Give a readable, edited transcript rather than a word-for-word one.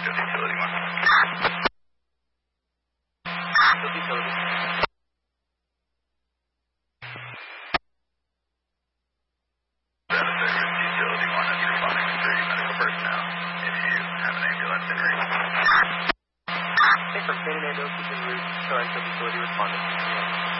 Just utility one. Just utility. Utility one is responding to 30 medical personnel. If you have an ambulance in route. Thanks for obtaining ambulance in route. Select utility responding.